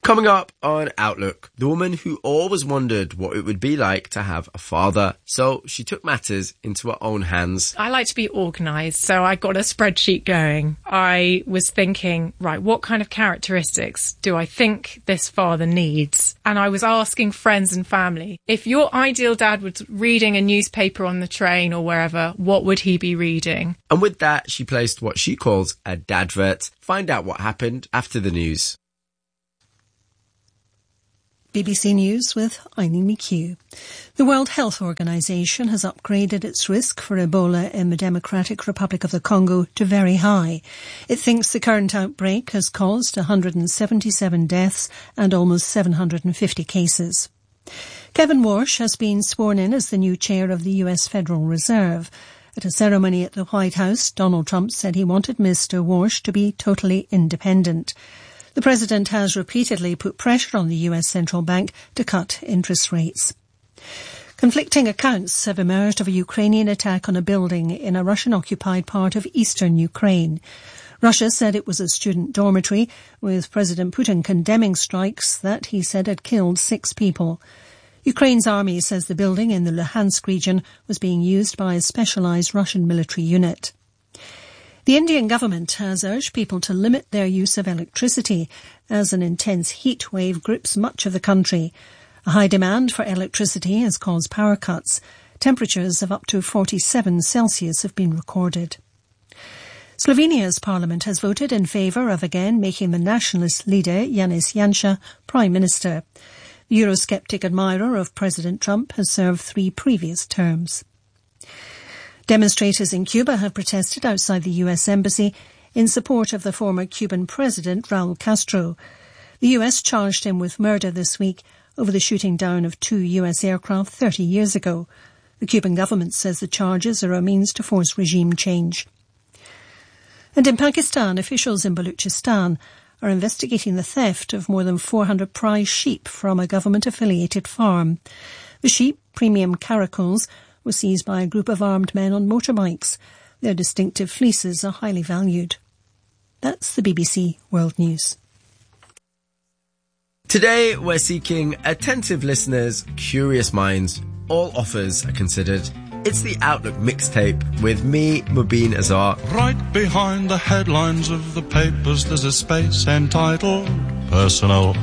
Coming up on Outlook, the woman who always wondered what it would be like to have a father, so she took matters into her own hands. I like to be organised, so I got a spreadsheet going. I was thinking, right, what kind of characteristics do I think this father needs? And I was asking friends and family, if your ideal dad was reading a newspaper on the train or wherever, what would he be reading? And with that, she placed what she calls a dadvert. Find out what happened after the news. BBC News with Eileen McHugh. The World Health Organization has upgraded its risk for Ebola in the Democratic Republic of the Congo to very high. It thinks the current outbreak has caused 177 deaths and almost 750 cases. Kevin Warsh has been sworn in as the new chair of the US Federal Reserve. At a ceremony at the White House, Donald Trump said he wanted Mr. Warsh to be totally independent. The president has repeatedly put pressure on the US Central Bank to cut interest rates. Conflicting accounts have emerged of a Ukrainian attack on a building in a Russian-occupied part of eastern Ukraine. Russia said it was a student dormitory, with President Putin condemning strikes that he said had killed 6 people. Ukraine's army says the building in the Luhansk region was being used by a specialised Russian military unit. The Indian government has urged people to limit their use of electricity as an intense heat wave grips much of the country. A high demand for electricity has caused power cuts. Temperatures of up to 47 Celsius have been recorded. Slovenia's parliament has voted in favour of again making the nationalist leader Janez Janša Prime Minister. The Eurosceptic admirer of President Trump has served 3 previous terms. Demonstrators in Cuba have protested outside the US Embassy in support of the former Cuban president, Raul Castro. The US charged him with murder this week over the shooting down of 2 US aircraft 30 years ago. The Cuban government says the charges are a means to force regime change. And in Pakistan, officials in Balochistan are investigating the theft of more than 400 prize sheep from a government-affiliated farm. The sheep, premium caracoles, were seized by a group of armed men on motorbikes. Their distinctive fleeces are highly valued. That's the BBC World News. Today we're seeking attentive listeners, curious minds. All offers are considered. It's the Outlook mixtape with me, Mubin Azar. Right behind the headlines of the papers there's a space entitled Personal.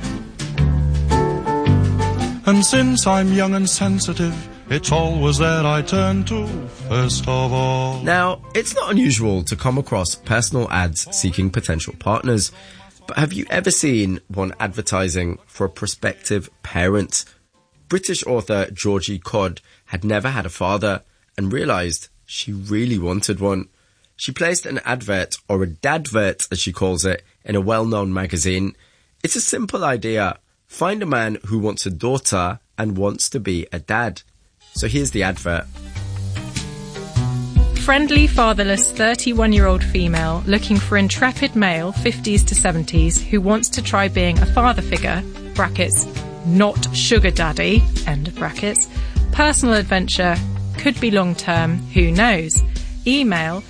And since I'm young and sensitive, it's always that I turn to first of all. Now, it's not unusual to come across personal ads seeking potential partners, but have you ever seen one advertising for a prospective parent? British author Georgie Codd had never had a father and realised she really wanted one. She placed an advert, or a dadvert as she calls it, in a well-known magazine. It's a simple idea. Find a man who wants a daughter and wants to be a dad. So here's the advert. Friendly, fatherless 31-year-old female looking for intrepid male 50s to 70s who wants to try being a father figure, brackets, not sugar daddy, end of brackets, personal adventure, could be long-term, who knows. Email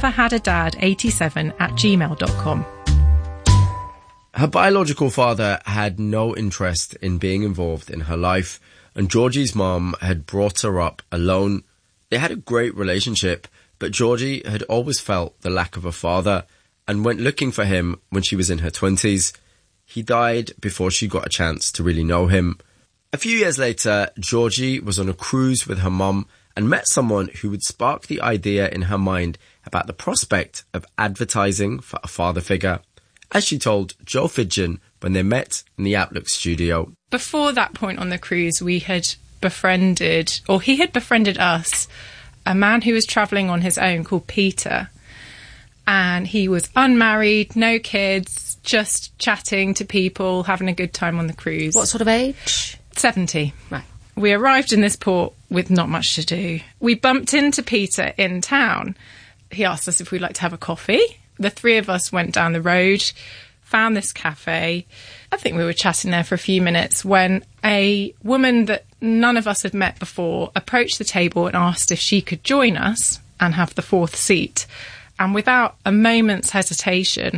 neverhadadad87@gmail.com. Her biological father had no interest in being involved in her life, and Georgie's mom had brought her up alone. They had a great relationship, but Georgie had always felt the lack of a father and went looking for him when she was in her 20s. He died before she got a chance to really know him. A few years later, Georgie was on a cruise with her mum and met someone who would spark the idea in her mind about the prospect of advertising for a father figure, as she told Joe Fidgen when they met in the Outlook studio. Before that point on the cruise, we had befriended, or he had befriended us, a man who was travelling on his own called Peter. And he was unmarried, no kids, just chatting to people, having a good time on the cruise. What sort of age? 70. Right. We arrived in this port with not much to do. We bumped into Peter in town. He asked us if we'd like to have a coffee. The 3 of us went down the road, found this cafe. I think we were chatting there for a few minutes when a woman that none of us had met before approached the table and asked if she could join us and have the 4th seat. And without a moment's hesitation,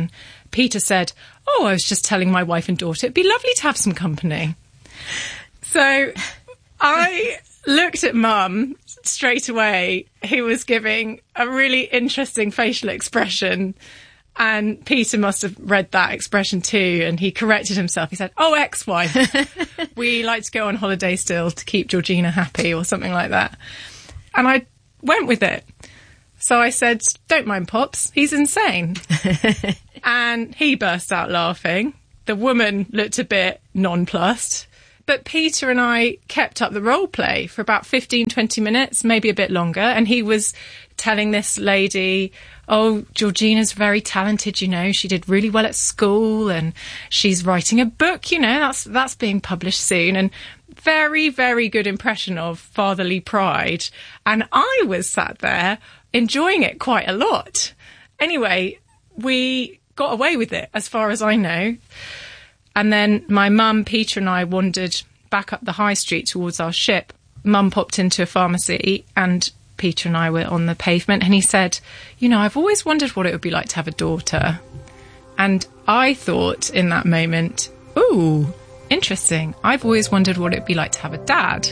Peter said, "Oh, I was just telling my wife and daughter it'd be lovely to have some company." So I looked at Mum straight away, who was giving a really interesting facial expression. And Peter must have read that expression too, and he corrected himself. He said, "Oh, ex-wife. We like to go on holiday still to keep Georgina happy," or something like that. And I went with it. So I said, "Don't mind Pops, he's insane." And he burst out laughing. The woman looked a bit nonplussed. But Peter and I kept up the role play for about 15, 20 minutes, maybe a bit longer. And he was telling this lady, "Oh, Georgina's very talented, you know. She did really well at school and she's writing a book, you know, that's being published soon." And very, very good impression of fatherly pride. And I was sat there enjoying it quite a lot. Anyway, we got away with it, as far as I know. And then my mum, Peter and I wandered back up the high street towards our ship. Mum popped into a pharmacy and Peter and I were on the pavement, and he said, "You know, I've always wondered what it would be like to have a daughter." And I thought in that moment, "Ooh, interesting. I've always wondered what it would be like to have a dad."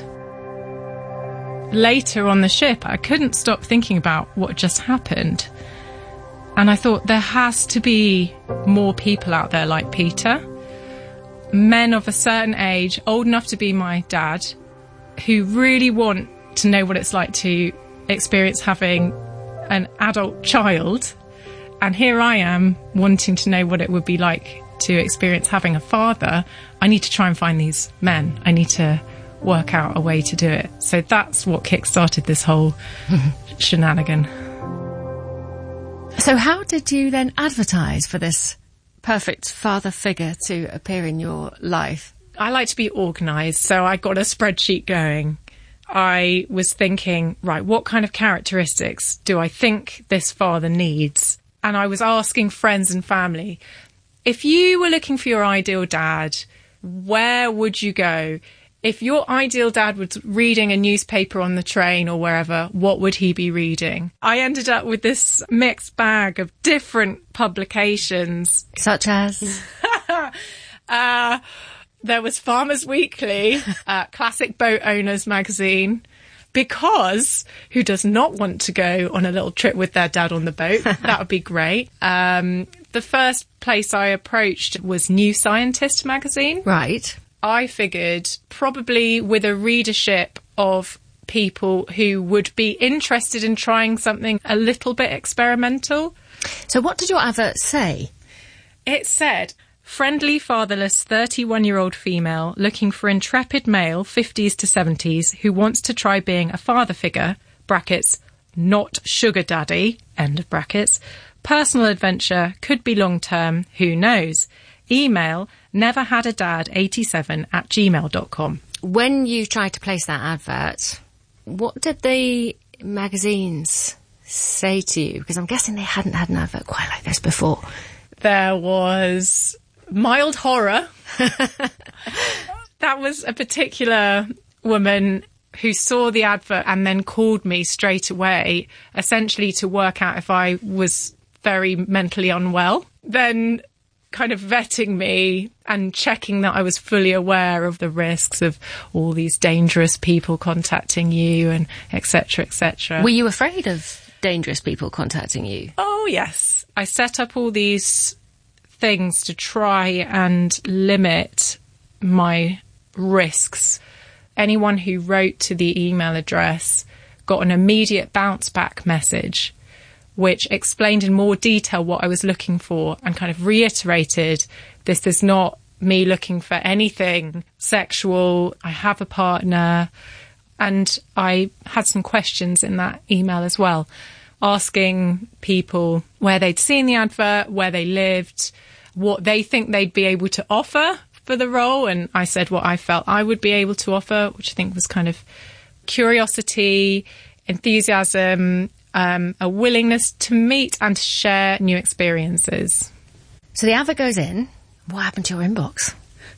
Later on the ship, I couldn't stop thinking about what just happened. And I thought there has to be more people out there like Peter. Men of a certain age, old enough to be my dad, who really want to know what it's like to experience having an adult child. And here I am wanting to know what it would be like to experience having a father. I need to try and find these men. I need to work out a way to do it. So that's what kick-started this whole shenanigan. So how did you then advertise for this perfect father figure to appear in your life? I like to be organised, so I got a spreadsheet going. I was thinking, right, what kind of characteristics do I think this father needs? And I was asking friends and family, if you were looking for your ideal dad, where would you go? If your ideal dad was reading a newspaper on the train or wherever, what would he be reading? I ended up with this mixed bag of different publications. Such as? There was Farmers Weekly, Classic Boat Owners magazine, because who does not want to go on a little trip with their dad on the boat? That would be great. The first place I approached was New Scientist magazine. Right. I figured probably with a readership of people who would be interested in trying something a little bit experimental. So what did your advert say? It said, friendly, fatherless, 31-year-old female looking for intrepid male, 50s to 70s, who wants to try being a father figure, brackets, not sugar daddy, end of brackets, personal adventure, could be long-term, who knows. Email neverhadadad87@gmail.com. When you tried to place that advert, what did the magazines say to you? Because I'm guessing they hadn't had an advert quite like this before. There was mild horror. That was a particular woman who saw the advert and then called me straight away, essentially to work out if I was very mentally unwell. Then kind of vetting me and checking that I was fully aware of the risks of all these dangerous people contacting you and et cetera, et cetera. Were you afraid of dangerous people contacting you? Oh, yes. I set up all these things to try and limit my risks. Anyone who wrote to the email address got an immediate bounce back message, which explained in more detail what I was looking for and kind of reiterated, this is not me looking for anything sexual. I have a partner. And I had some questions in that email as well, asking people where they'd seen the advert, where they lived, what they think they'd be able to offer for the role. And I said what I felt I would be able to offer, which I think was kind of curiosity, enthusiasm, a willingness to meet and to share new experiences. So the advert goes in. What happened to your inbox?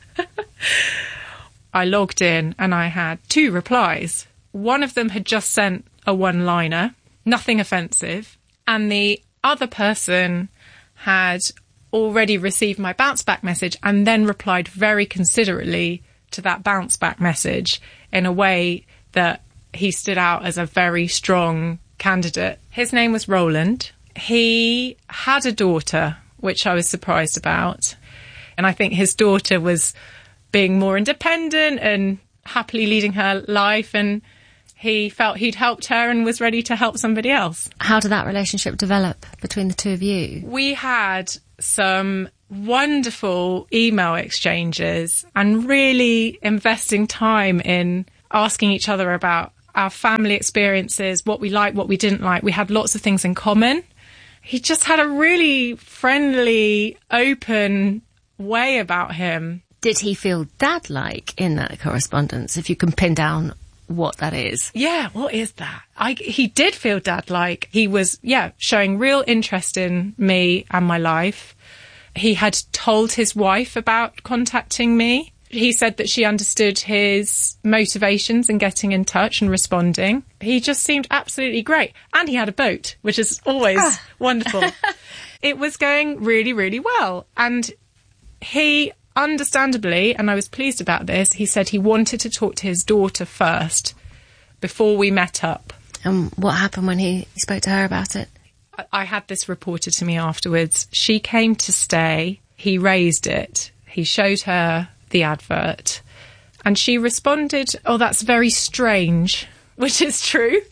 I logged in and I had 2 replies. One of them had just sent a one-liner, nothing offensive, and the other person had already received my bounce back message and then replied very considerately to that bounce back message in a way that he stood out as a very strong candidate. His name was Roland. He had a daughter, which I was surprised about. And I think his daughter was being more independent and happily leading her life, and he felt he'd helped her and was ready to help somebody else. How did that relationship develop between the two of you? We had some wonderful email exchanges and really investing time in asking each other about our family experiences, what we liked, what we didn't like. We had lots of things in common. He just had a really friendly, open way about him. Did he feel dad-like in that correspondence, if you can pin down what that is? Yeah, what is that? He did feel dad-like. He was, showing real interest in me and my life. He had told his wife about contacting me. He said that she understood his motivations in getting in touch and responding. He just seemed absolutely great. And he had a boat, which is always wonderful. It was going really, really well. And he, understandably, and I was pleased about this, he said he wanted to talk to his daughter first before we met up. And what happened when he spoke to her about it? I had this reported to me afterwards. She came to stay. He raised it. He showed her the advert. And she responded, "Oh, that's very strange," which is true.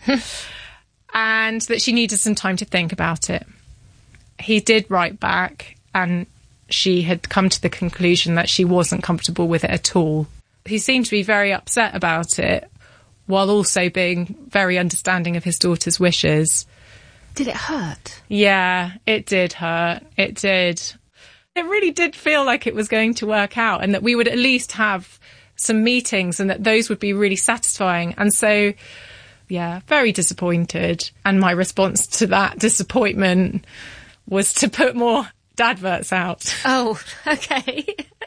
And that she needed some time to think about it. He did write back, and she had come to the conclusion that she wasn't comfortable with it at all. He seemed to be very upset about it, while also being very understanding of his daughter's wishes. Did it hurt? Yeah, it did hurt. It did. It really did feel like it was going to work out, and that we would at least have some meetings and that those would be really satisfying. And so, yeah, very disappointed. And my response to that disappointment was to put more adverts out. Oh, okay.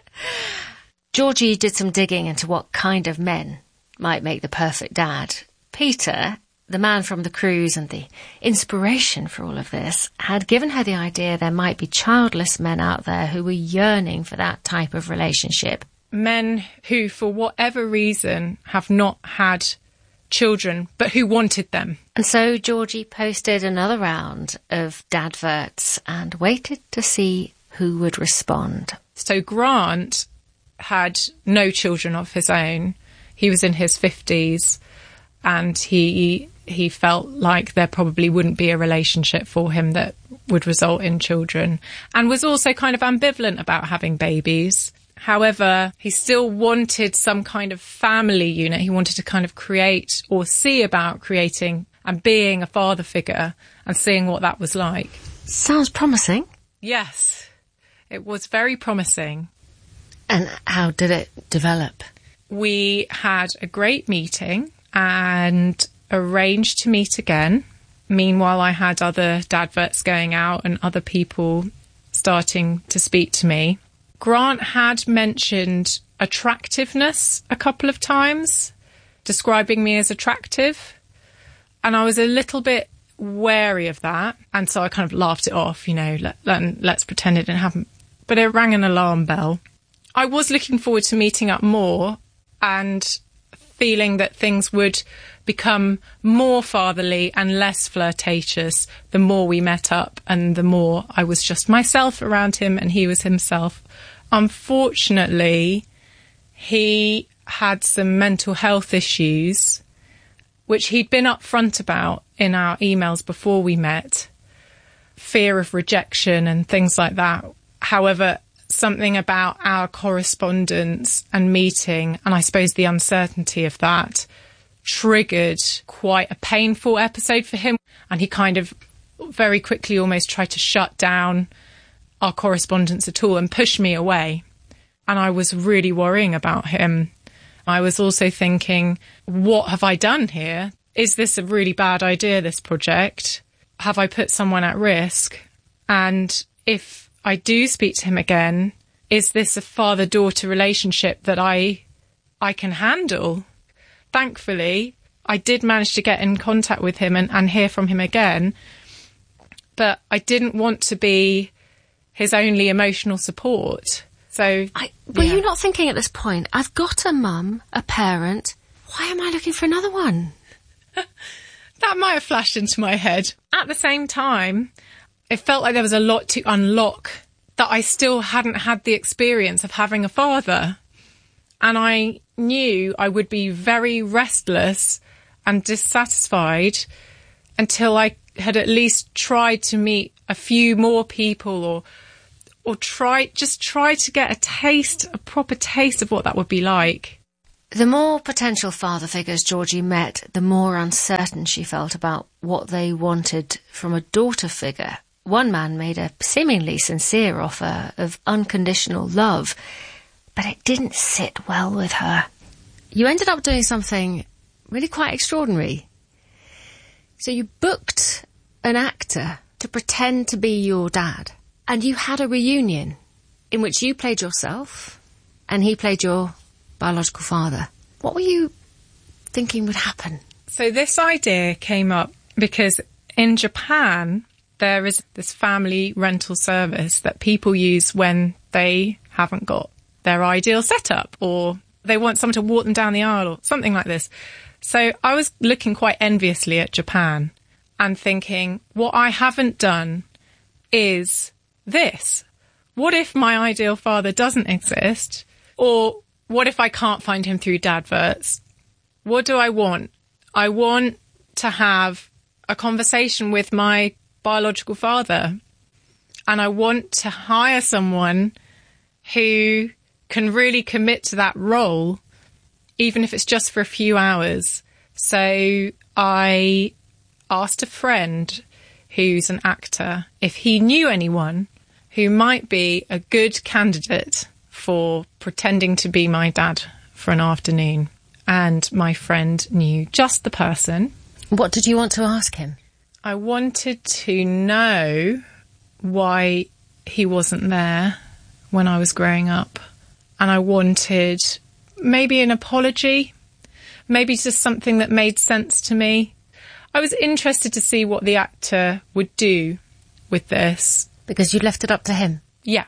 Georgie did some digging into what kind of men might make the perfect dad. Peter, the man from the cruise and the inspiration for all of this, had given her the idea there might be childless men out there who were yearning for that type of relationship. Men who, for whatever reason, have not had children, but who wanted them. And so Georgie posted another round of dadverts and waited to see who would respond. So Grant had no children of his own. He was in his 50s, and he felt like there probably wouldn't be a relationship for him that would result in children, and was also kind of ambivalent about having babies. However, he still wanted some kind of family unit. He wanted to kind of create or see about creating and being a father figure and seeing what that was like. Sounds promising. Yes, it was very promising. And how did it develop? We had a great meeting and arranged to meet again. Meanwhile, I had other dadverts going out and other people starting to speak to me. Grant had mentioned attractiveness a couple of times, describing me as attractive. And I was a little bit wary of that. And so I kind of laughed it off, let's pretend it didn't happen. But it rang an alarm bell. I was looking forward to meeting up more and feeling that things would become more fatherly and less flirtatious the more we met up and the more I was just myself around him and he was himself. Unfortunately, he had some mental health issues, which he'd been upfront about in our emails before we met. Fear of rejection and things like that. However, something about our correspondence and meeting, and I suppose the uncertainty of that, triggered quite a painful episode for him. And he kind of very quickly almost tried to shut down our correspondence at all and push me away. And I was really worrying about him. I was also thinking, what have I done here? Is this a really bad idea, this project? Have I put someone at risk? And if I do speak to him again, is this a father-daughter relationship that I can handle? Thankfully, I did manage to get in contact with him and hear from him again. But I didn't want to be his only emotional support. So, were you not thinking at this point, I've got a mum, a parent, why am I looking for another one? That might have flashed into my head. At the same time, it felt like there was a lot to unlock, that I still hadn't had the experience of having a father. And I knew I would be very restless and dissatisfied until I had at least tried to meet a few more people or try to get a proper taste of what that would be like. The more potential father figures Georgie met, the more uncertain she felt about what they wanted from a daughter figure. One man made a seemingly sincere offer of unconditional love, but it didn't sit well with her. You ended up doing something really quite extraordinary. So you booked an actor to pretend to be your dad, and you had a reunion in which you played yourself and he played your biological father. What were you thinking would happen? So this idea came up because in Japan, there is this family rental service that people use when they haven't got their ideal setup or they want someone to walk them down the aisle or something like this. So I was looking quite enviously at Japan and thinking, what I haven't done is this. What if my ideal father doesn't exist? Or what if I can't find him through Dadverts? What do I want? I want to have a conversation with my biological father. And I want to hire someone who can really commit to that role, even if it's just for a few hours. So I asked a friend who's an actor if he knew anyone who might be a good candidate for pretending to be my dad for an afternoon. And my friend knew just the person. What did you want to ask him? I wanted to know why he wasn't there when I was growing up. And I wanted maybe an apology, maybe just something that made sense to me. I was interested to see what the actor would do with this. Because you left it up to him? Yeah.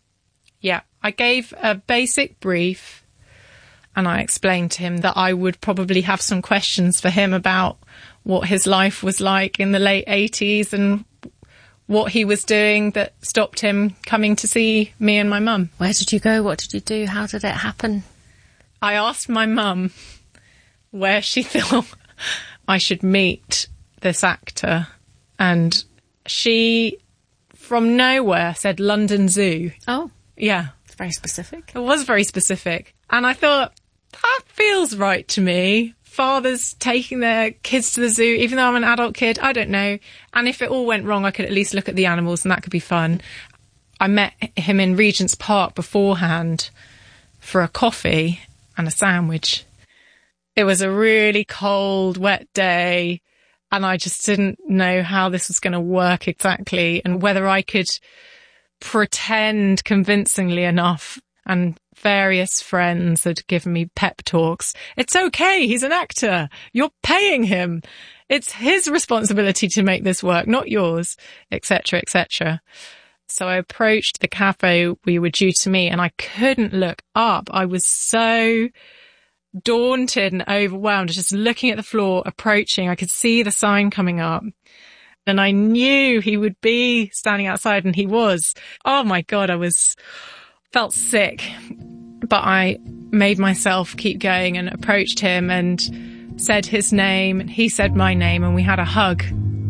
I gave a basic brief and I explained to him that I would probably have some questions for him about what his life was like in the late 80s and what he was doing that stopped him coming to see me and my mum. Where did you go? What did you do? How did it happen? I asked my mum where she thought I should meet this actor, and she, from nowhere, said London Zoo. Oh. Yeah. It's very specific. It was very specific. And I thought, that feels right to me. Fathers taking their kids to the zoo, even though I'm an adult kid, I don't know. And if it all went wrong, I could at least look at the animals and that could be fun. I met him in Regent's Park beforehand for a coffee and a sandwich. It was a really cold, wet day, and I just didn't know how this was going to work exactly and whether I could pretend convincingly enough. And various friends had given me pep talks. It's okay, he's an actor. You're paying him. It's his responsibility to make this work, not yours, etc., etc. So I approached the cafe we were due to meet and I couldn't look up. I was so daunted and overwhelmed, just looking at the floor, approaching. I could see the sign coming up. And I knew he would be standing outside, and he was. Oh my God, felt sick. But I made myself keep going and approached him and said his name, and he said my name, and we had a hug.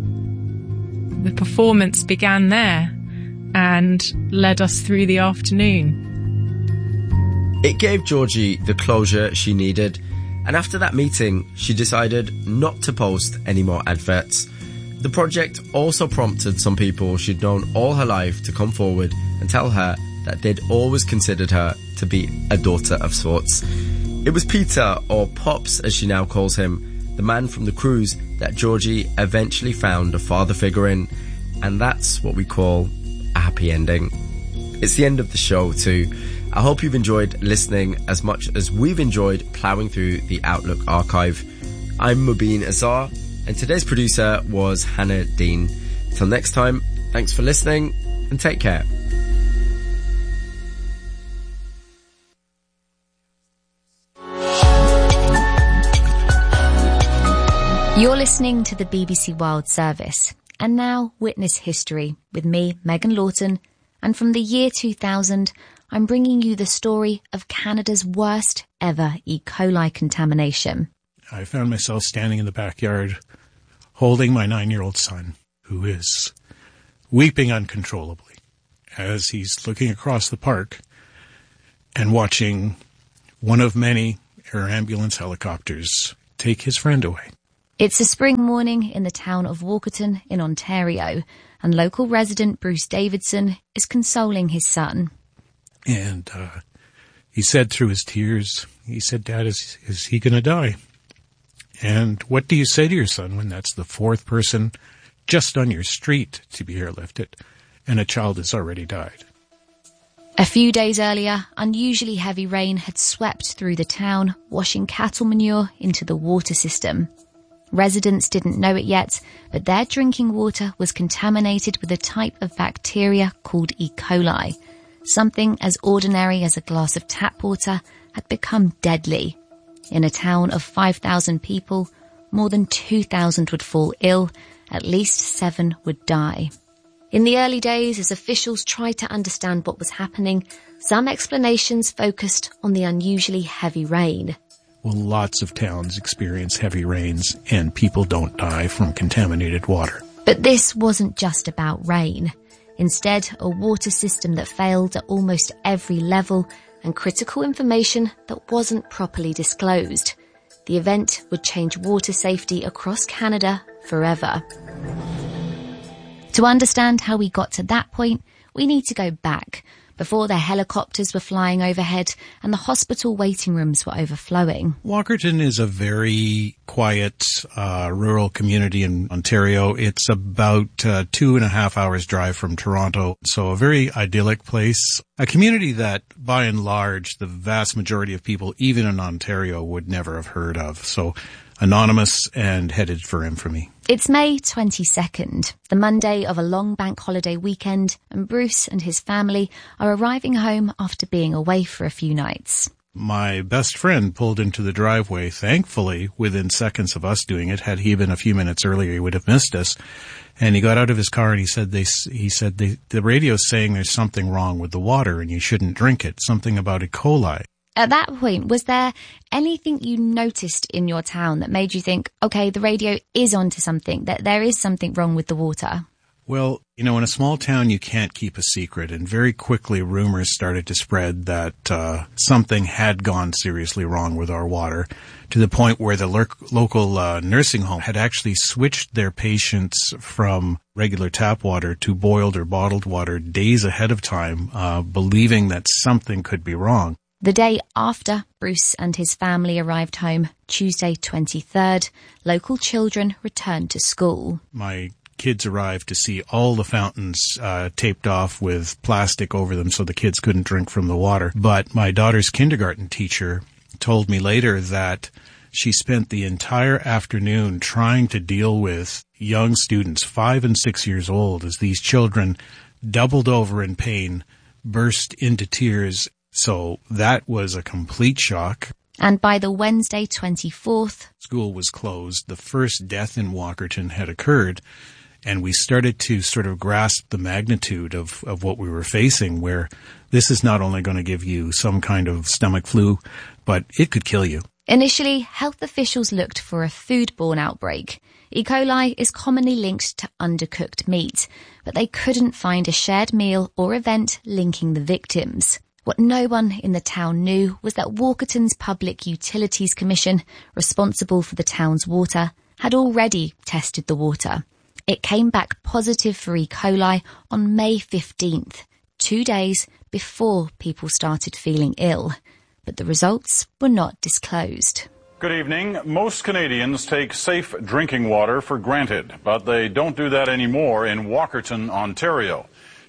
The performance began there and led us through the afternoon. It gave Georgie the closure she needed, and after that meeting, she decided not to post any more adverts. The project also prompted some people she'd known all her life to come forward and tell her that they'd always considered her to be a daughter of sorts. It was Peter, or Pops as she now calls him, the man from the cruise that Georgie eventually found a father figure in, and that's what we call a happy ending. It's the end of the show too. I hope you've enjoyed listening as much as we've enjoyed ploughing through the Outlook archive. I'm Mubin Azar, and today's producer was Hannah Dean. Till next time, thanks for listening and take care. You're listening to the BBC World Service. And now, witness history with me, Megan Lawton. And from the year 2000, I'm bringing you the story of Canada's worst ever E. coli contamination. I found myself standing in the backyard holding my 9-year-old son, who is weeping uncontrollably as he's looking across the park and watching one of many air ambulance helicopters take his friend away. It's a spring morning in the town of Walkerton in Ontario, and local resident Bruce Davidson is consoling his son. And he said through his tears, he said, "Dad, is he going to die?" And what do you say to your son when that's the fourth person just on your street to be airlifted and a child has already died? A few days earlier, unusually heavy rain had swept through the town, washing cattle manure into the water system. Residents didn't know it yet, but their drinking water was contaminated with a type of bacteria called E. coli. Something as ordinary as a glass of tap water had become deadly. In a town of 5,000 people, more than 2,000 would fall ill, at least 7 would die. In the early days, as officials tried to understand what was happening, some explanations focused on the unusually heavy rain. Well, lots of towns experience heavy rains and people don't die from contaminated water. But this wasn't just about rain. Instead, a water system that failed at almost every level and critical information that wasn't properly disclosed. The event would change water safety across Canada forever. To understand how we got to that point, we need to go back, before the helicopters were flying overhead and the hospital waiting rooms were overflowing. Walkerton is a very quiet rural community in Ontario. It's about 2.5 hours drive from Toronto, so a very idyllic place. A community that, by and large, the vast majority of people, even in Ontario, would never have heard of. So anonymous and headed for infamy. It's May 22nd, the Monday of a long bank holiday weekend, and Bruce and his family are arriving home after being away for a few nights. My best friend pulled into the driveway, thankfully, within seconds of us doing it. Had he been a few minutes earlier, he would have missed us. And he got out of his car and he said the radio's saying there's something wrong with the water and you shouldn't drink it, something about E. coli. At that point, was there anything you noticed in your town that made you think, okay, the radio is onto something, that there is something wrong with the water? Well, in a small town, you can't keep a secret. And very quickly, rumors started to spread that something had gone seriously wrong with our water, to the point where the local nursing home had actually switched their patients from regular tap water to boiled or bottled water days ahead of time, believing that something could be wrong. The day after Bruce and his family arrived home, Tuesday 23rd, local children returned to school. My kids arrived to see all the fountains taped off with plastic over them so the kids couldn't drink from the water. But my daughter's kindergarten teacher told me later that she spent the entire afternoon trying to deal with young students, 5 and 6 years old, as these children doubled over in pain, burst into tears. So that was a complete shock. And by the Wednesday 24th, school was closed. The first death in Walkerton had occurred, and we started to sort of grasp the magnitude of what we were facing, where this is not only going to give you some kind of stomach flu, but it could kill you. Initially, health officials looked for a foodborne outbreak. E. coli is commonly linked to undercooked meat, but they couldn't find a shared meal or event linking the victims. What no one in the town knew was that Walkerton's Public Utilities Commission, responsible for the town's water, had already tested the water. It came back positive for E. coli on May 15th, 2 days before people started feeling ill. But the results were not disclosed. Good evening. Most Canadians take safe drinking water for granted, but they don't do that anymore in Walkerton, Ontario.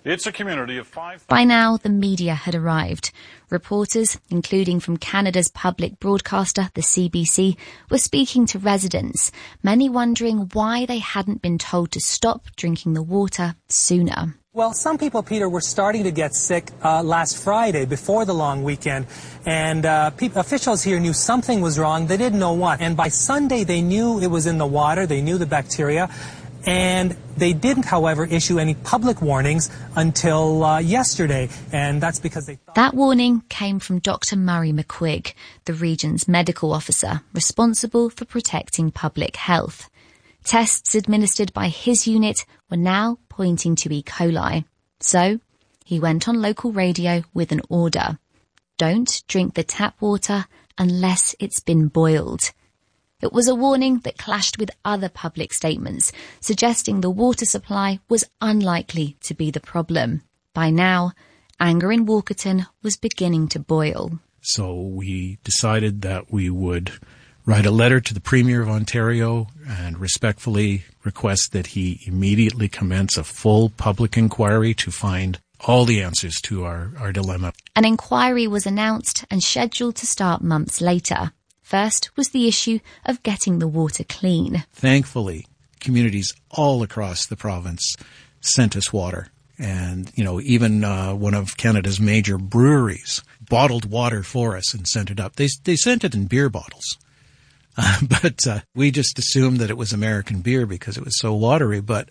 It's a community of 5... By now, the media had arrived. Reporters, including from Canada's public broadcaster, the CBC, were speaking to residents, many wondering why they hadn't been told to stop drinking the water sooner. Well, some people, Peter, were starting to get sick last Friday before the long weekend, and officials here knew something was wrong. They didn't know what. And by Sunday, they knew it was in the water. They knew the bacteria. And they didn't, however, issue any public warnings until yesterday, and that's because they thought... That warning came from Dr. Murray McQuigg, the region's medical officer responsible for protecting public health. Tests administered by his unit were now pointing to E. coli. So he went on local radio with an order. Don't drink the tap water unless it's been boiled. It was a warning that clashed with other public statements, suggesting the water supply was unlikely to be the problem. By now, anger in Walkerton was beginning to boil. So we decided that we would write a letter to the Premier of Ontario and respectfully request that he immediately commence a full public inquiry to find all the answers to our dilemma. An inquiry was announced and scheduled to start months later. First was the issue of getting the water clean. Thankfully, communities all across the province sent us water. And, even one of Canada's major breweries bottled water for us and sent it up. They sent it in beer bottles. But we just assumed that it was American beer because it was so watery. But,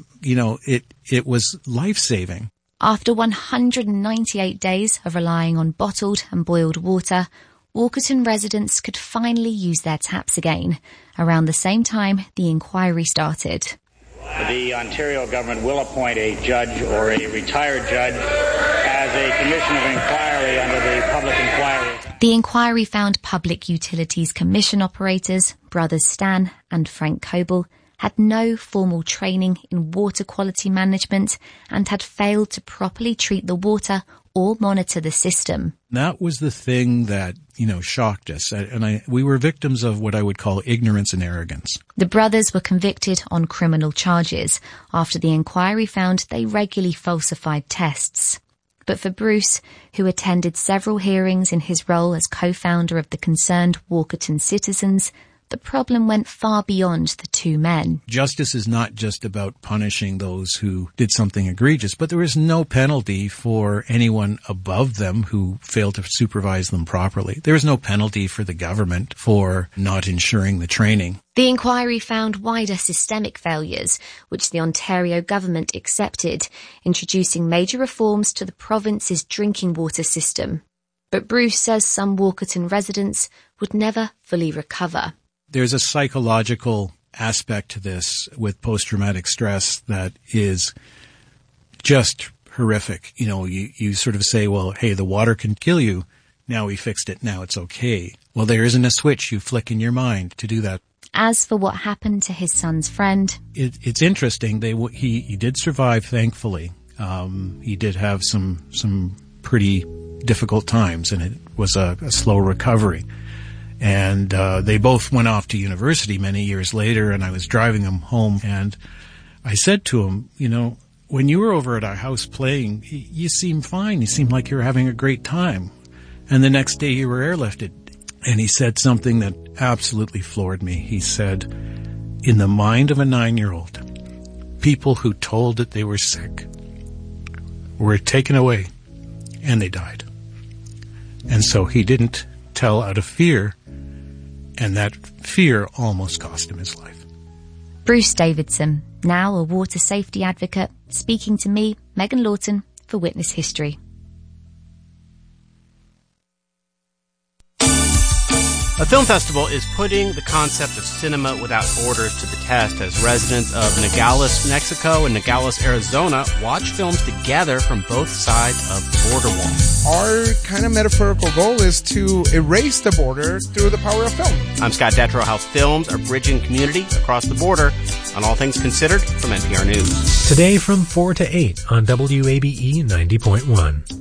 it was life-saving. After 198 days of relying on bottled and boiled water, Walkerton residents could finally use their taps again, around the same time the inquiry started. The Ontario government will appoint a judge or a retired judge as a commission of inquiry under the Public Inquiry. The inquiry found Public Utilities Commission operators, Brothers Stan and Frank Coble, had no formal training in water quality management and had failed to properly treat the water or monitor the system. That was the thing that, shocked us. We were victims of what I would call ignorance and arrogance. The brothers were convicted on criminal charges after the inquiry found they regularly falsified tests. But for Bruce, who attended several hearings in his role as co-founder of the concerned Walkerton Citizens, the problem went far beyond the two men. Justice is not just about punishing those who did something egregious, but there is no penalty for anyone above them who failed to supervise them properly. There is no penalty for the government for not ensuring the training. The inquiry found wider systemic failures, which the Ontario government accepted, introducing major reforms to the province's drinking water system. But Bruce says some Walkerton residents would never fully recover. There's a psychological aspect to this with post-traumatic stress that is just horrific. You sort of say, well, hey, the water can kill you. Now we fixed it. Now it's okay. Well, there isn't a switch you flick in your mind to do that. As for what happened to his son's friend... It's interesting. He did survive, thankfully. He did have some pretty difficult times, and it was a slow recovery. And they both went off to university many years later, and I was driving them home, and I said to him, when you were over at our house playing, you seemed fine. You seemed like you were having a great time. And the next day you were airlifted. And he said something that absolutely floored me. He said, in the mind of a 9-year-old, people who told that they were sick were taken away, and they died. And so he didn't tell out of fear, and that fear almost cost him his life. Bruce Davidson, now a water safety advocate, speaking to me, Megan Lawton, for Witness History. A film festival is putting the concept of cinema without borders to the test as residents of Nogales, Mexico and Nogales, Arizona watch films together from both sides of the border wall. Our kind of metaphorical goal is to erase the border through the power of film. I'm Scott Detrow. How films are bridging community across the border on All Things Considered from NPR News. Today from 4 to 8 on WABE 90.1.